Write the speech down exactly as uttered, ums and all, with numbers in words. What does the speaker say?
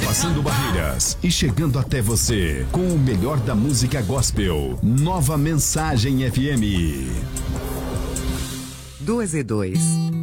ultrapassando barreiras e chegando até você com o melhor da música gospel. Nova Mensagem F M. Duas e dois.